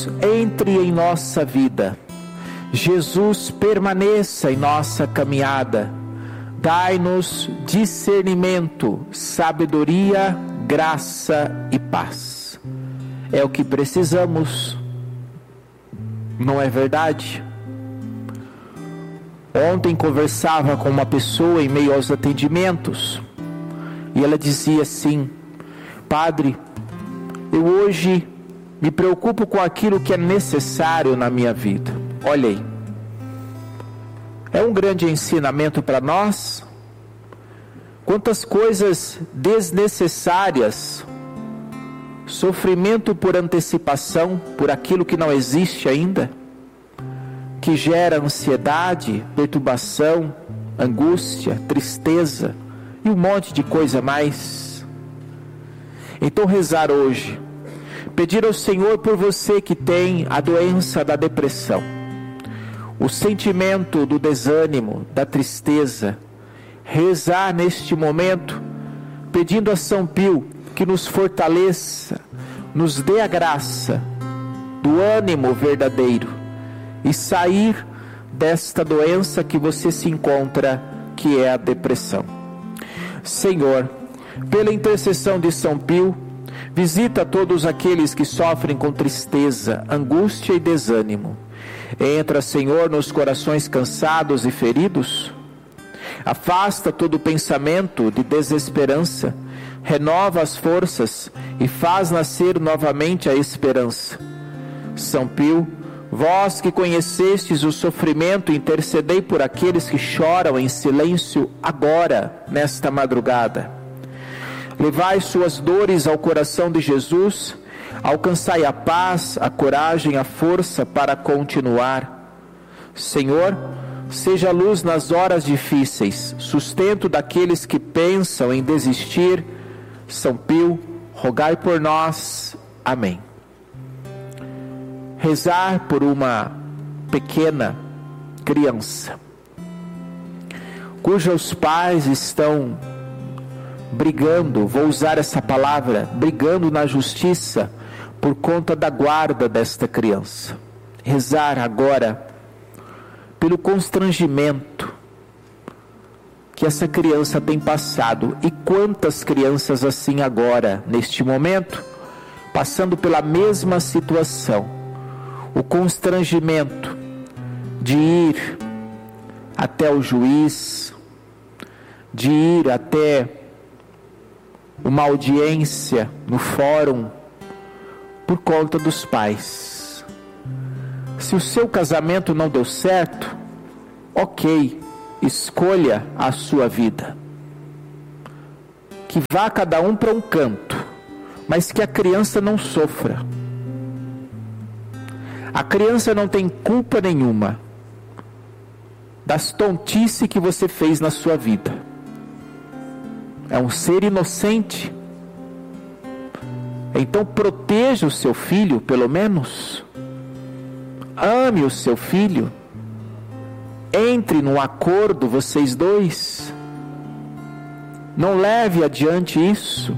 entre em nossa vida. Jesus permaneça em nossa caminhada. Dai-nos discernimento, sabedoria, graça e paz. É o que precisamos, não é verdade? Ontem conversava com uma pessoa em meio aos atendimentos e ela dizia assim: Padre, eu hoje me preocupo com aquilo que é necessário na minha vida. Olha aí, é um grande ensinamento para nós. Quantas coisas desnecessárias, sofrimento por antecipação, por aquilo que não existe ainda, que gera ansiedade, perturbação, angústia, tristeza e um monte de coisa mais. Então rezar hoje, pedir ao Senhor por você que tem a doença da depressão, o sentimento do desânimo, da tristeza. Rezar neste momento, pedindo a São Pio que nos fortaleça, nos dê a graça do ânimo verdadeiro e sair desta doença que você se encontra, que é a depressão. Senhor, pela intercessão de São Pio, visita todos aqueles que sofrem com tristeza, angústia e desânimo. Entra, Senhor, nos corações cansados e feridos. Afasta todo pensamento de desesperança. Renova as forças e faz nascer novamente a esperança. São Pio, vós que conhecestes o sofrimento, intercedei por aqueles que choram em silêncio agora, nesta madrugada. Levai suas dores ao coração de Jesus. Alcançai a paz, a coragem, a força para continuar. Senhor, seja luz nas horas difíceis, sustento daqueles que pensam em desistir. São Pio, rogai por nós. Amém. Rezar por uma pequena criança, cujos pais estão brigando, vou usar essa palavra, brigando na justiça, por conta da guarda desta criança. Rezar agora pelo constrangimento que essa criança tem passado. E quantas crianças assim agora, neste momento, passando pela mesma situação. O constrangimento de ir até o juiz, de ir até uma audiência no fórum, por conta dos pais. Se o seu casamento não deu certo, ok, escolha a sua vida. Que vá cada um para um canto, mas que a criança não sofra. A criança não tem culpa nenhuma das tontices que você fez na sua vida. É um ser inocente. Então proteja o seu filho, pelo menos. Ame o seu filho. Entre num acordo, vocês dois. Não leve adiante isso.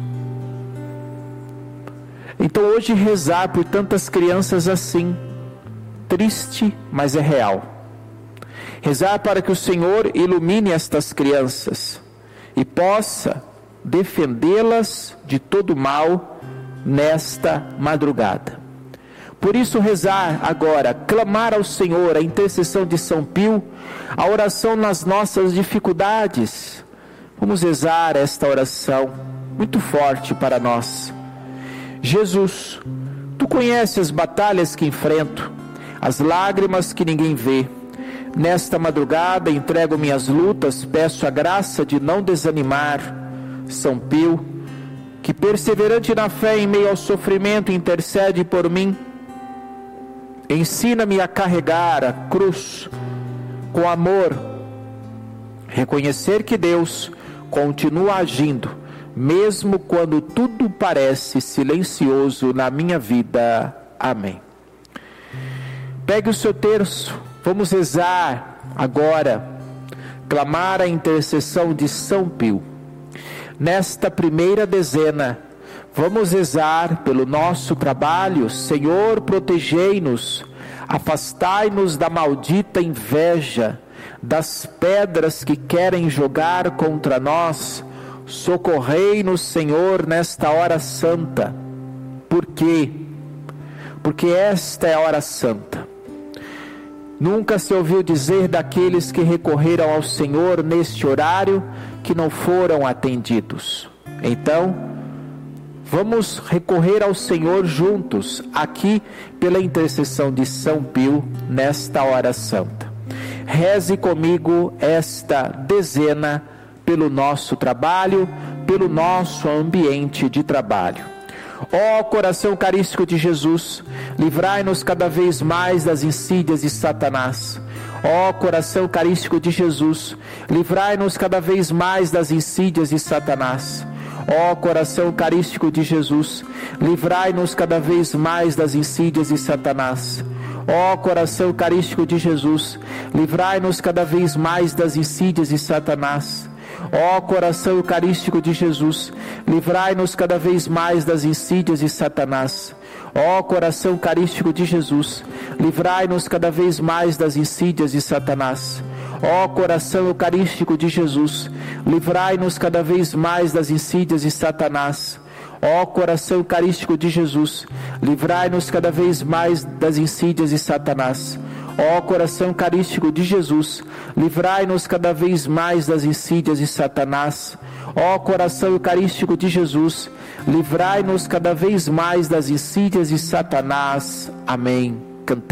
Então hoje rezar por tantas crianças assim, triste, mas é real. Rezar para que o Senhor ilumine estas crianças e possa defendê-las de todo mal nesta madrugada. Por isso rezar agora, clamar ao Senhor, a intercessão de São Pio, a oração nas nossas dificuldades. Vamos rezar esta oração muito forte para nós. Jesus, Tu conheces as batalhas que enfrento, as lágrimas que ninguém vê. Nesta madrugada entrego minhas lutas, peço a graça de não desanimar. São Pio, que perseverante na fé em meio ao sofrimento intercede por mim. Ensina-me a carregar a cruz com amor, reconhecer que Deus continua agindo, mesmo quando tudo parece silencioso na minha vida. Amém. Pegue o seu terço, vamos rezar agora, clamar a intercessão de São Pio. Nesta primeira dezena, Vamos rezar pelo nosso trabalho. Senhor, protegei-nos, afastai-nos da maldita inveja, das pedras que querem jogar contra nós. Socorrei-nos, Senhor, nesta hora santa. Por quê? Porque esta é a hora santa. Nunca se ouviu dizer daqueles que recorreram ao Senhor neste horário que não foram atendidos. Então, vamos recorrer ao Senhor juntos, aqui pela intercessão de São Pio, nesta hora santa. Reze comigo esta dezena pelo nosso trabalho, pelo nosso ambiente de trabalho. Ó coração eucarístico de Jesus, livrai-nos cada vez mais das insídias de Satanás. Ó coração eucarístico de Jesus, livrai-nos cada vez mais das insídias de Satanás. Ó coração eucarístico de Jesus, livrai-nos cada vez mais das insídias de Satanás. Ó coração eucarístico de Jesus, livrai-nos cada vez mais das insídias de Satanás. Ó coração eucarístico de Jesus, livrai-nos cada vez mais das insídias de Satanás. Ó coração eucarístico de Jesus, livrai-nos cada vez mais das insídias de Satanás. Ó coração eucarístico de Jesus, livrai-nos cada vez mais das insídias de Satanás. Ó coração eucarístico de Jesus, livrai-nos cada vez mais das insídias de Satanás. Ó coração eucarístico de Jesus, livrai-nos cada vez mais das insídias de Satanás. Ó coração eucarístico de Jesus, livrai-nos cada vez mais das insídias de Satanás. Amém.